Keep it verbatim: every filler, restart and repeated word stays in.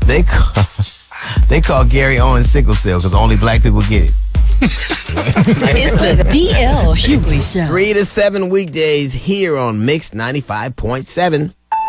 They call, they call Gary Owens sickle cell because only black people get it. It's the D L Hughley Show. Three to seven weekdays here on Mix ninety-five point seven.